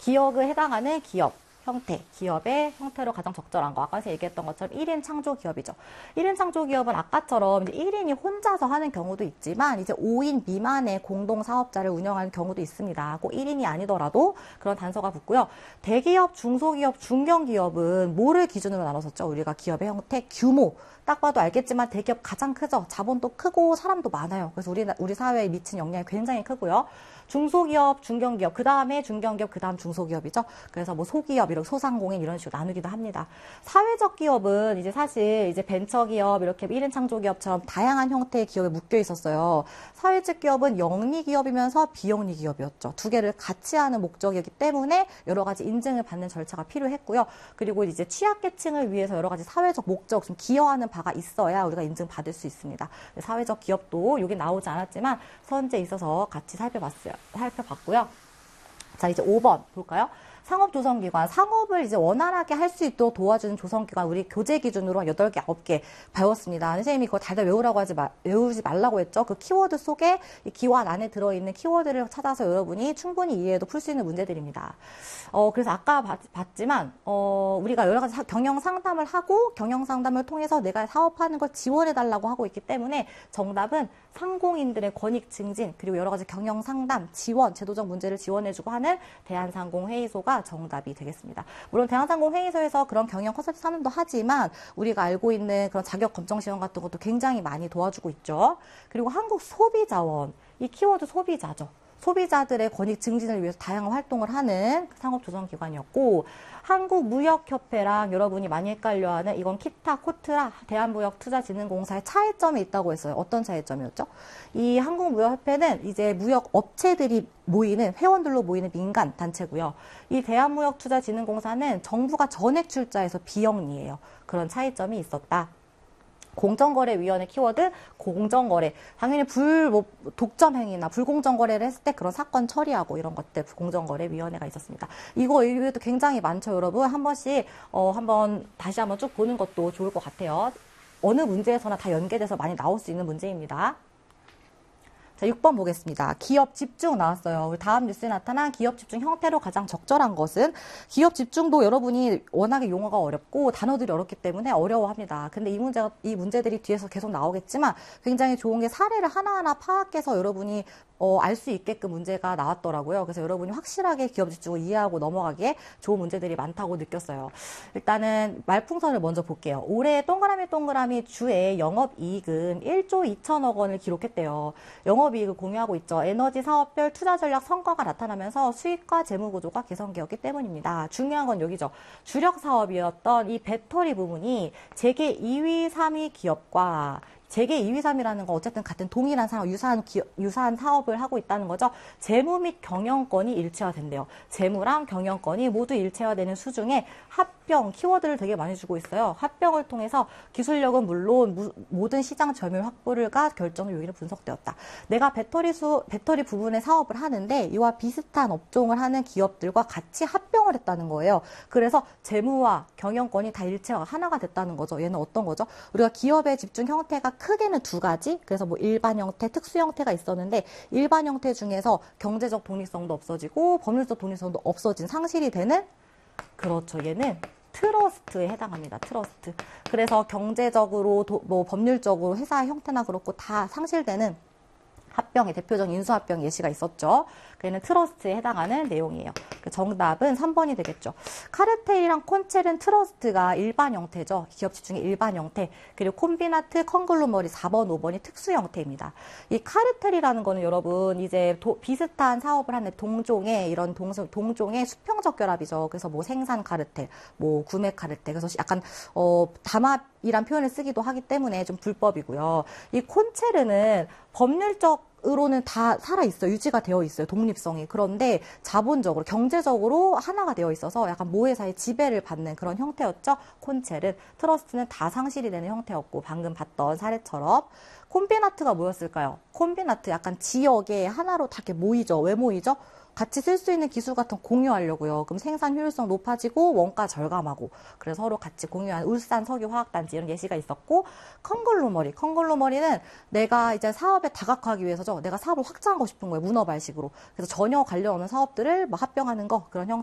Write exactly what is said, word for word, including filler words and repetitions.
기업에 해당하는 기업 형태, 기업의 형태로 가장 적절한 거. 아까 얘기했던 것처럼 일 인 창조 기업이죠. 일 인 창조 기업은 아까처럼 이제 일 인이 혼자서 하는 경우도 있지만 이제 오 인 미만의 공동 사업자를 운영하는 경우도 있습니다. 꼭 일 인이 아니더라도 그런 단서가 붙고요. 대기업, 중소기업, 중견기업은 뭐를 기준으로 나눴었죠? 우리가 기업의 형태, 규모. 딱 봐도 알겠지만 대기업 가장 크죠. 자본도 크고 사람도 많아요. 그래서 우리 우리 사회에 미친 영향이 굉장히 크고요. 중소기업, 중견기업, 그 다음에 중견기업, 그 다음 중소기업이죠. 그래서 뭐 소기업, 이런 소상공인 이런 식으로 나누기도 합니다. 사회적 기업은 이제 사실 이제 벤처기업, 이렇게 일 인 창조기업처럼 다양한 형태의 기업에 묶여 있었어요. 사회적 기업은 영리기업이면서 비영리기업이었죠. 두 개를 같이 하는 목적이기 때문에 여러 가지 인증을 받는 절차가 필요했고요. 그리고 이제 취약계층을 위해서 여러 가지 사회적 목적, 좀 기여하는 바가 있어야 우리가 인증받을 수 있습니다. 사회적 기업도 여기 나오지 않았지만 선제에 있어서 같이 살펴봤어요. 살펴봤고요. 자, 이제 오 번 볼까요? 상업조성기관, 상업을 이제 원활하게 할 수 있도록 도와주는 조성기관, 우리 교재 기준으로 여덟 개, 아홉 개 배웠습니다. 선생님이 그거 달달 외우라고 하지 마, 외우지 말라고 했죠. 그 키워드 속에 이 기관 안에 들어있는 키워드를 찾아서 여러분이 충분히 이해해도 풀 수 있는 문제들입니다. 어, 그래서 아까 봤, 봤지만, 어, 우리가 여러 가지 사, 경영 상담을 하고 경영 상담을 통해서 내가 사업하는 걸 지원해달라고 하고 있기 때문에 정답은 상공인들의 권익 증진, 그리고 여러 가지 경영 상담, 지원, 제도적 문제를 지원해주고 하는 대한상공회의소가 정답이 되겠습니다. 물론 대한상공회의소에서 그런 경영 컨설팅 상담도 하지만 우리가 알고 있는 그런 자격 검정 시험 같은 것도 굉장히 많이 도와주고 있죠. 그리고 한국소비자원, 이 키워드 소비자죠. 소비자들의 권익 증진을 위해서 다양한 활동을 하는 상업조정기관이었고, 한국무역협회랑 여러분이 많이 헷갈려하는 이건 키타, 코트라, 대한무역투자진흥공사의 차이점이 있다고 했어요. 어떤 차이점이었죠? 이 한국무역협회는 이제 무역업체들이 모이는, 회원들로 모이는 민간 단체고요. 이 대한무역투자진흥공사는 정부가 전액 출자해서 비영리예요. 그런 차이점이 있었다. 공정거래위원회 키워드 공정거래, 당연히 불 뭐, 독점 행위나 불공정거래를 했을 때 그런 사건 처리하고 이런 것들 공정거래위원회가 있었습니다. 이거 이외에도 굉장히 많죠, 여러분. 한 번씩 어 한번 다시 한번 쭉 보는 것도 좋을 것 같아요. 어느 문제에서나 다 연계돼서 많이 나올 수 있는 문제입니다. 자, 육 번 보겠습니다. 기업 집중 나왔어요. 우리 다음 뉴스에 나타난 기업 집중 형태로 가장 적절한 것은, 기업 집중도 여러분이 워낙에 용어가 어렵고 단어들이 어렵기 때문에 어려워합니다. 근데 이 문제가, 이 문제들이 뒤에서 계속 나오겠지만 굉장히 좋은 게 사례를 하나하나 파악해서 여러분이 어, 알 수 있게끔 문제가 나왔더라고요. 그래서 여러분이 확실하게 기업 집중을 이해하고 넘어가기에 좋은 문제들이 많다고 느꼈어요. 일단은 말풍선을 먼저 볼게요. 올해 동그라미 동그라미 주의 영업이익은 일조 이천억 원을 기록했대요. 영업이익을 공유하고 있죠. 에너지 사업별 투자 전략 성과가 나타나면서 수익과 재무구조가 개선되었기 때문입니다. 중요한 건 여기죠. 주력 사업이었던 이 배터리 부분이 재계 이 위, 삼 위 기업과 재계 이 위, 삼 위라는 건 어쨌든 같은 동일한 사업, 유사한, 기업, 유사한 사업을 하고 있다는 거죠. 재무 및 경영권이 일체화된대요. 재무랑 경영권이 모두 일체화되는 수중에 합병, 키워드를 되게 많이 주고 있어요. 합병을 통해서 기술력은 물론 무, 모든 시장 점유율 확보가 결정 요인으로 분석되었다. 내가 배터리 수, 배터리 부분의 사업을 하는데 이와 비슷한 업종을 하는 기업들과 같이 합병을 했다는 거예요. 그래서 재무와 경영권이 다 일체화가 하나가 됐다는 거죠. 얘는 어떤 거죠? 우리가 기업의 집중 형태가 크게는 두 가지, 그래서 뭐 일반 형태, 특수 형태가 있었는데 일반 형태 중에서 경제적 독립성도 없어지고 법률적 독립성도 없어진, 상실이 되는, 그렇죠. 얘는 트러스트에 해당합니다. 트러스트. 그래서 경제적으로 도, 뭐 법률적으로 회사 형태나 그렇고 다 상실되는 합병의 대표적인 인수합병 예시가 있었죠. 그는 트러스트에 해당하는 내용이에요. 정답은 삼 번이 되겠죠. 카르텔이랑 콘첼은 트러스트가 일반 형태죠. 기업 집중의 일반 형태. 그리고 콤비나트, 컨글로머리 사 번, 오 번이 특수 형태입니다. 이 카르텔이라는 거는 여러분 이제 도, 비슷한 사업을 하는 동종의 이런 동, 동종의 수평적 결합이죠. 그래서 뭐 생산 카르텔, 뭐 구매 카르텔. 그래서 약간 어, 담합이란 표현을 쓰기도 하기 때문에 좀 불법이고요. 이 콘체르는 법률적 으로는 다 살아있어요. 유지가 되어 있어요. 독립성이. 그런데 자본적으로, 경제적으로 하나가 되어 있어서 약간 모회사의 지배를 받는 그런 형태였죠. 콘첼은. 트러스트는 다 상실이 되는 형태였고, 방금 봤던 사례처럼. 콤비나트가 뭐였을까요? 콤비나트, 약간 지역에 하나로 다 이렇게 모이죠. 왜 모이죠? 같이 쓸 수 있는 기술 같은 거 공유하려고요. 그럼 생산 효율성 높아지고 원가 절감하고, 그래서 서로 같이 공유하는 울산 석유화학단지 이런 예시가 있었고, 컨글로머리. 컨글로머리는 내가 이제 사업에 다각화하기 위해서죠. 내가 사업을 확장하고 싶은 거예요. 문어발식으로. 그래서 전혀 관련 없는 사업들을 뭐 합병하는 거, 그런 형태.